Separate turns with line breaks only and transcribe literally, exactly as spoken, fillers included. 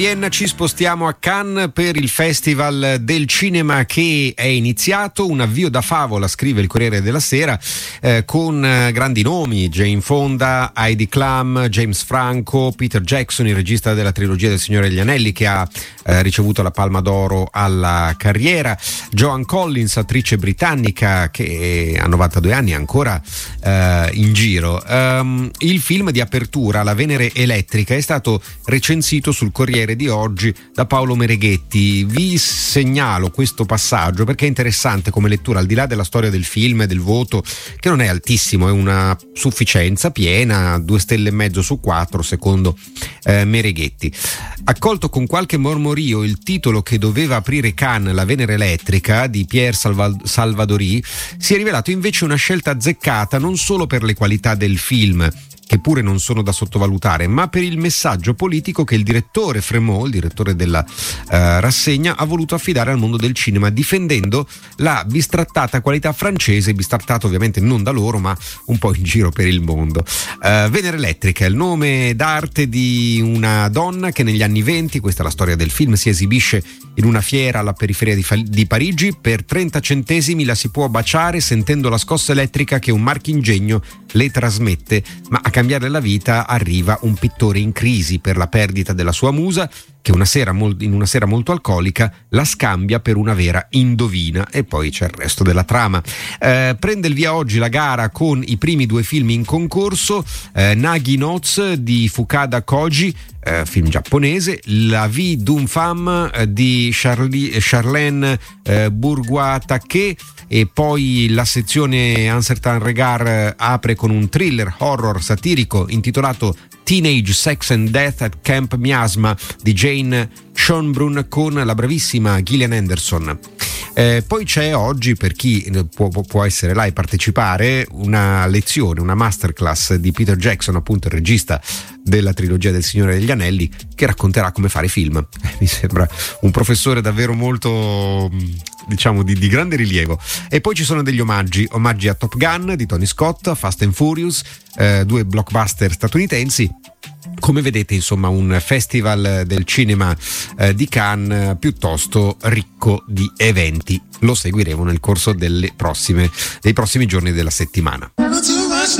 Vienna ci spostiamo a Cannes per il Festival del Cinema che è iniziato, un avvio da favola, scrive il Corriere della Sera, eh, con eh, grandi nomi: Jane Fonda, Heidi Klum, James Franco, Peter Jackson, il regista della trilogia del Signore degli Anelli, che ha eh, ricevuto la Palma d'Oro alla carriera, Joan Collins, attrice britannica che a novantadue anni è ancora eh, in giro. Um, il film di apertura, La Venere Elettrica, è stato recensito sul Corriere di oggi da Paolo Mereghetti. Vi segnalo questo passaggio perché è interessante come lettura, al di là della storia del film e del voto, che non è altissimo, è una sufficienza piena, due stelle e mezzo su quattro secondo eh, Mereghetti. Accolto con qualche mormorio il titolo che doveva aprire Cannes, La Venere Elettrica di Pierre Salva- Salvadori, si è rivelato invece una scelta azzeccata non solo per le qualità del film, che pure non sono da sottovalutare, ma per il messaggio politico che il direttore Frémaux, il direttore della eh, rassegna, ha voluto affidare al mondo del cinema, difendendo la bistrattata qualità francese, bistrattata ovviamente non da loro ma un po' in giro per il mondo. Eh, Venere Elettrica è il nome d'arte di una donna che negli anni venti, questa è la storia del film, si esibisce in una fiera alla periferia di, Fa- di Parigi. Per trenta centesimi la si può baciare sentendo la scossa elettrica che un marchingegno le trasmette, ma a cambiare la vita arriva un pittore in crisi per la perdita della sua musa, che una sera in una sera molto alcolica la scambia per una vera indovina, e poi c'è il resto della trama. Eh, prende il via oggi la gara con i primi due film in concorso, eh, Nagi Notes di Fukada Koji, eh, film giapponese, La vie d'une femme eh, di Charlie, Charlène eh, Bourgois-Taquet, e poi la sezione Un certain regard eh, apre con un thriller horror satirico intitolato Teenage Sex and Death at Camp Miasma di Jane Schönbrunn con la bravissima Gillian Anderson. Eh, poi c'è oggi, per chi può, può essere là e partecipare, una lezione, una masterclass di Peter Jackson, appunto il regista della trilogia del Signore degli Anelli, che racconterà come fare film. Eh, mi sembra un professore davvero molto, diciamo, di, di grande rilievo. E poi ci sono degli omaggi, omaggi a Top Gun di Tony Scott, Fast and Furious, eh, due blockbuster statunitensi. Come vedete, insomma, un festival del cinema eh, di Cannes piuttosto ricco di eventi. Lo seguiremo nel corso delle prossime, dei prossimi giorni della settimana.